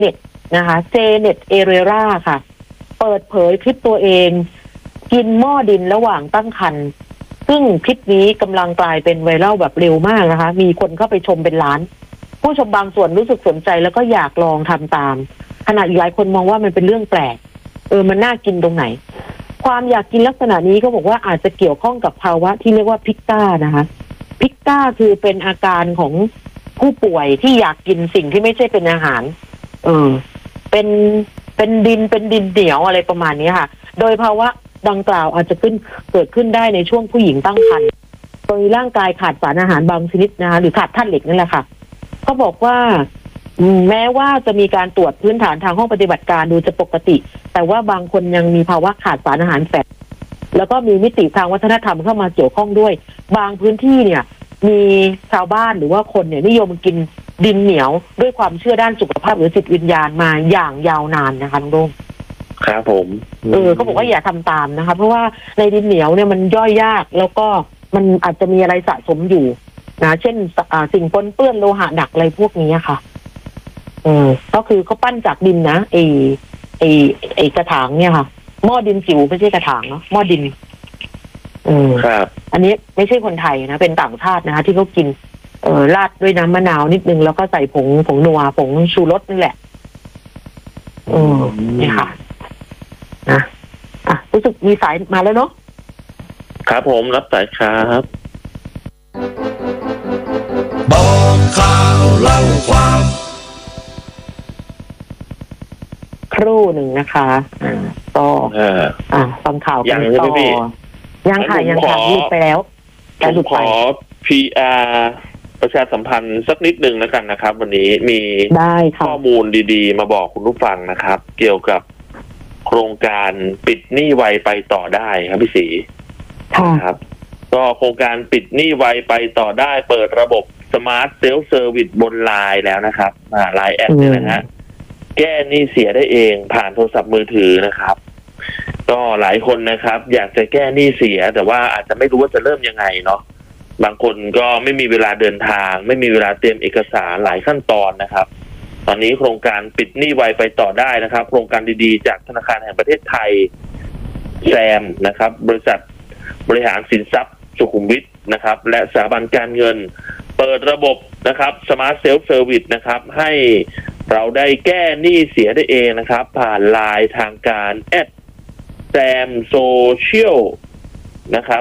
เน็ตนะคะเจเน็ตเอเรราค่ะเปิดเผยคลิปตัวเองกินหม้อดินระหว่างตั้งครรภ์ซึ่งคลิปนี้กำลังกลายเป็นไวรัลแบบเร็วมากนะคะมีคนเข้าไปชมเป็นล้านผู้ชมบางส่วนรู้สึกสนใจแล้วก็อยากลองทำตามขณะอีกหลายคนมองว่ามันเป็นเรื่องแปลกมันน่ากินตรงไหนความอยากกินลักษณะนี้ก็บอกว่าอาจจะเกี่ยวข้องกับภาวะที่เรียกว่าพิกต้านะคะพิกต้าคือเป็นอาการของผู้ป่วยที่อยากกินสิ่งที่ไม่ใช่เป็นอาหารเป็นดินเหนียวอะไรประมาณนี้ค่ะโดยภาวะดังกล่าวอาจจะเกิดขึ้นได้ในช่วงผู้หญิงตั้งครรภ์โดยร่างกายขาดสารอาหารบางชนิดนะคะหรือขาดธาตุเหล็กนั่นแหละค่ะเขาบอกว่าแม้ว่าจะมีการตรวจพื้นฐานทางห้องปฏิบัติการดูจะปกติแต่ว่าบางคนยังมีภาวะขาดสารอาหารแฝงแล้วก็มีมิติทางวัฒนธรรมเข้ามาเกี่ยวข้องด้วยบางพื้นที่เนี่ยมีชาวบ้านหรือว่าคนเนี่ยนิยมกินดินเหนียวด้วยความเชื่อด้านสุขภาพหรือจิตวิญญาณมาอย่างยาวนานนะคะน้องโด่งครับผมเขาบอกว่าอย่าทำตามนะคะเพราะว่าในดินเหนียวเนี่ยมันย่อยยากแล้วก็มันอาจจะมีอะไรสะสมอยู่นะเช่นสิ่งปนเปื้อนโลหะหนักอะไรพวกนี้ค่ะก็คือเขาปั้นจากดินนะไอกระถางเนี่ยค่ะหม้อดินจิ๋วไม่ใช่กระถางเนาะหม้อดินครับอันนี้ไม่ใช่คนไทยนะเป็นต่างชาตินะคะที่เขากินราดด้วยน้ำมะนาวนิดนึงแล้วก็ใส่ผงนัวผงชูรสนี่แหละนี่ค่ะนะรู้สึกมีสายมาแล้วเนาะครับผมรับสายครับบอกข่าวเล่าความครู่หนึ่งนะคะก็ฟังข่าวกันต่อยังค่ะหลุดไปแล้วแต่หลุดขอ PR ประชาสัมพันธ์สักนิดหนึ่งแล้วกันนะครับวันนี้มีข้อมูลดีๆมาบอกคุณผู้ฟังนะครับเกี่ยวกับโครงการปิดหนี้ไวไปต่อได้ครับพี่ศรีครับก็โครงการปิดหนี้ไวไปต่อได้เปิดระบบสมาร์ทเซลฟ์เซอร์วิสบนไลน์แล้วนะครับไลน์แอดเนี่ยนะฮะแก้หนี้เสียได้เองผ่านโทรศัพท์มือถือนะครับก็หลายคนนะครับอยากจะแก้หนี้เสียแต่ว่าอาจจะไม่รู้ว่าจะเริ่มยังไงเนาะบางคนก็ไม่มีเวลาเดินทางไม่มีเวลาเตรียมเอกสารหลายขั้นตอนนะครับตอนนี้โครงการปิดหนี้ไวไปต่อได้นะครับโครงการดีๆจากธนาคารแห่งประเทศไทยแซมนะครับบริษัทบริหารสินทรัพย์สุขุมวิทนะครับและสถาบันการเงินเปิดระบบนะครับสมาร์ทเซลฟ์เซอร์วิสนะครับให้เราได้แก้หนี้เสียได้เองนะครับผ่านไลน์ทางการแซมโซเชียลนะครับ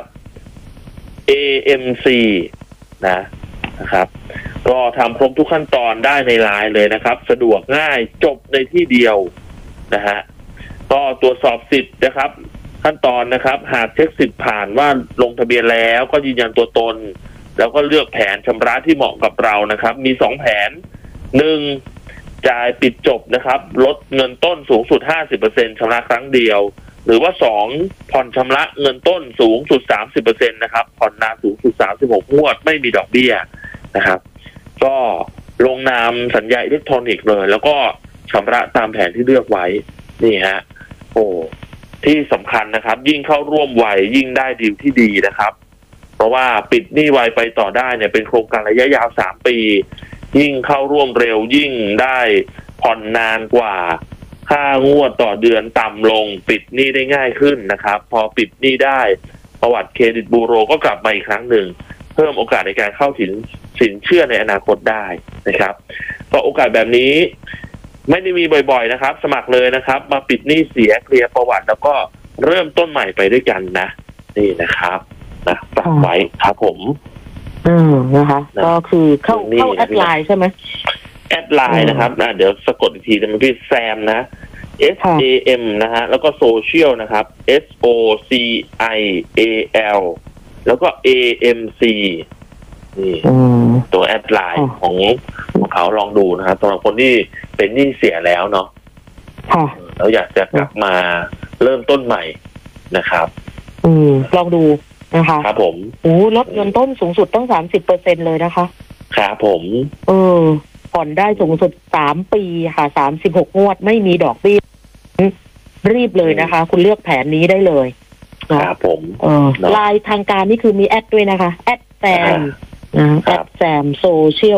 AMC นะครับก็ทำครบทุกขั้นตอนได้ในไลน์เลยนะครับสะดวกง่ายจบในที่เดียวนะฮะก็ตรวจสอบสิทธิ์นะครับขั้นตอนนะครับหากเช็คสิทธิ์ผ่านว่าลงทะเบียนแล้วก็ยืนยันตัวตนแล้วก็เลือกแผนชำระที่เหมาะกับเรานะครับมี2แผน1จ่ายปิดจบนะครับลดเงินต้นสูงสุด 50% ชำระครั้งเดียวหรือว่า2ผ่อนชำระเงินต้นสูงสุด 30% นะครับผ่อนนานสูงสุด36งวดไม่มีดอกเบี้ยนะครับก็ลงนามสัญญาอิเล็กทรอนิกส์เลยแล้วก็ชำระตามแผนที่เลือกไว้นี่ฮะที่สำคัญนะครับยิ่งเข้าร่วมไวยิ่งได้ดีลที่ดีนะครับเพราะว่าปิดหนี้ไวไปต่อได้เนี่ยเป็นโครงการระยะยาว3ปียิ่งเข้าร่วมเร็วยิ่งได้ผ่อนนานกว่าค่างวดต่อเดือนต่ำลงปิดหนี้ได้ง่ายขึ้นนะครับพอปิดหนี้ได้ประวัติเครดิตบูโรก็กลับมาอีกครั้งหนึ่งเพิ่มโอกาสในการเข้าถึงสินเชื่อในอนาคตได้นะครับก็โอกาสแบบนี้ไม่ได้มีบ่อยๆนะครับสมัครเลยนะครับมาปิดหนี้เสียเคลียร์ประวัติแล้วก็เริ่มต้นใหม่ไปด้วยกันนะนี่นะครับฝากไว้ครับผมนะคะก็คือเข้าแอดไลน์ใช่ไหมแอดไลน์นะครับเดี๋ยวสะกดอีกทีนะพี่แซมนะ SAM นะฮะแล้วก็โซเชียลนะครับ SOCIAL แล้วก็ AMC นี่ตัวแอดไลน์ของเขาลองดูนะครับสำหรับคนที่เป็นหนี้เสียแล้วเนาะแล้วอยากจะกลับมาเริ่มต้นใหม่นะครับลองดูนะคะครับผมลดเงินต้นสูงสุดตั้ง 30% เลยนะคะครับผมผ่อนได้สูงสุด3ปีค่ะ36งวดไม่มีดอกเบี้ยรีบเลยนะคะคุณเลือกแผนนี้ได้เลยครับผมไลน์ทางการนี่คือมีแอดด้วยนะคะแอดแซมแอดแซมโซเชียล